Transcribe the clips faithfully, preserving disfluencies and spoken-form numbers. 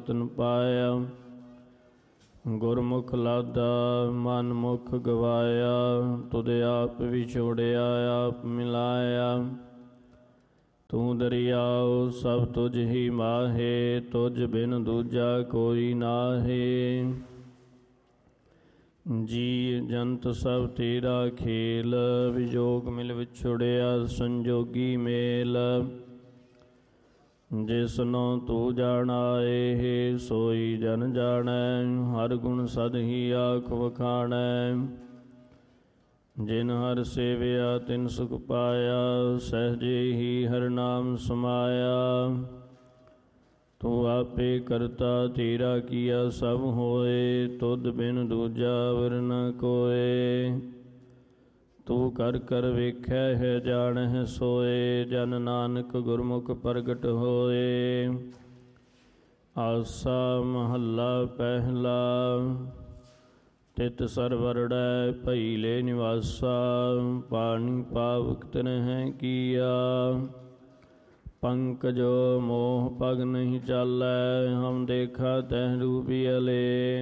ਰਤਨ ਪਾਇਆ। ਗੁਰਮੁਖ ਲਾਦਾ ਮਨ ਮੁਖ ਗਵਾਇਆ, ਤੁਧ ਆਪ ਵਿਛੋੜਿਆ ਆਪ ਮਿਲਾਇਆ। ਤੂੰ ਦਰਿਆਉ ਸਭ ਤੁਝ ਹੀ ਮਾਹੇ, ਤੁਝ ਬਿਨ ਦੂਜਾ ਕੋਈ ਨਾਹੇ। ਜੀ ਜੰਤ ਸਭ ਤੇਰਾ ਖੇਲ, ਵਿਜੋਗ ਮਿਲ ਵਿਛੁੜਿਆ ਸੰਜੋਗੀ ਮੇਲ। ਜਿਸਨੋ ਤੂੰ ਜਾਣਾਏ ਸੋਈ ਜਨ ਜਾਣੈ, ਹਰ ਗੁਣ ਸਦ ਹੀ ਆਖ ਵਖਾਣੈ। ਜਿਨ ਹਰ ਸੇਵਿਆ ਤਿਨ ਸੁਖ ਪਾਇਆ, ਸਹਿਜੇ ਹੀ ਹਰ ਨਾਮ ਸਮਾਇਆ। ਤੂੰ ਆਪੇ ਕਰਤਾ ਤੇਰਾ ਕੀਆ ਸਭ ਹੋਏ, ਤੁਧ ਬਿਨ ਦੂਜਾ ਵਰ ਨ ਕੋਏ। ਤੂੰ ਕਰ ਕਰ ਵੇਖੈ ਹੈ ਜਾਣਹਿ ਸੋਏ, ਜਨ ਨਾਨਕ ਗੁਰਮੁਖ ਪ੍ਰਗਟ ਹੋਏ। ਆਸਾ ਮਹੱਲਾ ਪਹਿਲਾ। ਤਿਤ ਸਰਵਰੜੈ ਭਈ ਲੈ ਨਿਵਾਸਾ, ਪਾਣੀ ਪਾਵਕ ਤਿਨਹਿ ਕੀਆ। ਪੰਕਜੋ ਮੋਹ ਪਗ ਨਹੀਂ ਚਾਲੈ, ਹਮ ਦੇਖਾ ਤਹਿ ਰੂਪੀਅਲੇ।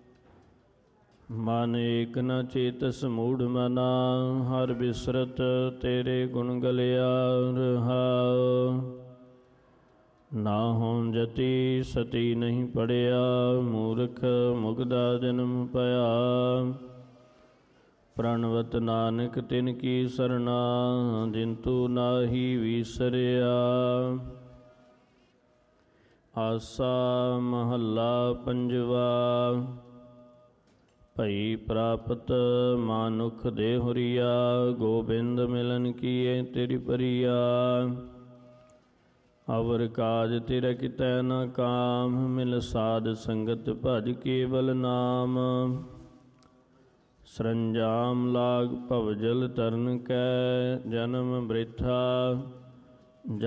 ਮਨ ਏਕ ਨ ਚੇਤਸ ਮੂੜ ਮਨਾ, ਹਰ ਬਿਸਰਤ ਤੇਰੇ ਗੁਣ ਗਲਿਆ ਰਹਾਉ। ਨਾ ਹੋਂ ਜਤੀ ਸਤੀ ਨਹੀਂ ਪੜਿਆ, ਮੂਰਖ ਮੁਗਦਾ ਜਨਮ ਭਇਆ। ਪ੍ਰਣਵਤ ਨਾਨਕ ਤਿਨ ਕੀ ਸਰਨਾ, ਜਿਨ ਤੂੰ ਨਾਹੀ ਵੀਸਰਿਆ। ਆਸਾ ਮਹੱਲਾ ਪੰਜਵਾ। ਭਈ ਪ੍ਰਾਪਤ ਮਾਨੁਖ ਦੇ ਹੁਰੀਆ, ਗੋਬਿੰਦ ਮਿਲਨ ਕੀਏ ਤੇਰੀ ਪਰੀਆ। ਅਵਰ ਕਾਜ ਤੇਰਾ ਕਿਤੈ ਨ ਕਾਮ, ਮਿਲ ਸਾਧ ਸੰਗਤ ਭਜ ਕੇਵਲ ਨਾਮ। ਸਰੰਜਾਮ ਲਾਗ ਭਵਜਲ ਤਰਨ ਕੈ, ਜਨਮ ਬ੍ਰਿਥਾ